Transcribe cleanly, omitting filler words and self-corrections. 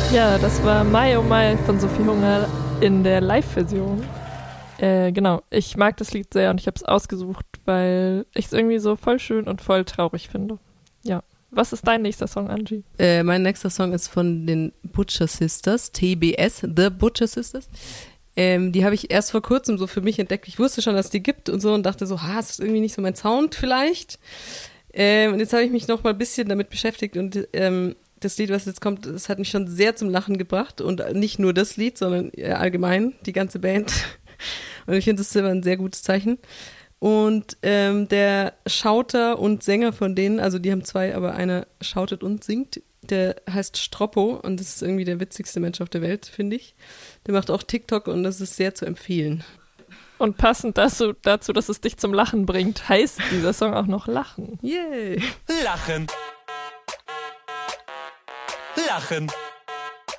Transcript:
Ja, das war My Oh My von Sophie Hunger in der Live-Version. Genau, ich mag das Lied sehr und ich habe es ausgesucht, weil ich es irgendwie so voll schön und voll traurig finde. Ja. Was ist dein nächster Song, Angie? Mein nächster Song ist von den Butcher Sisters, TBS, The Butcher Sisters. Die habe ich erst vor kurzem so für mich entdeckt. Ich wusste schon, dass es die gibt und so und dachte so, das ist irgendwie nicht so mein Sound vielleicht. Und jetzt habe ich mich noch mal ein bisschen damit beschäftigt und das Lied, was jetzt kommt, das hat mich schon sehr zum Lachen gebracht und nicht nur das Lied, sondern allgemein die ganze Band. Und ich finde, das ist immer ein sehr gutes Zeichen. Und der Schauter und Sänger von denen, also die haben zwei, aber einer schautet und singt, der heißt Stroppo und das ist irgendwie der witzigste Mensch auf der Welt, finde ich. Der macht auch TikTok und das ist sehr zu empfehlen. Und passend dazu, dass es dich zum Lachen bringt, heißt dieser Song auch noch Lachen. Yay! Lachen. Lachen.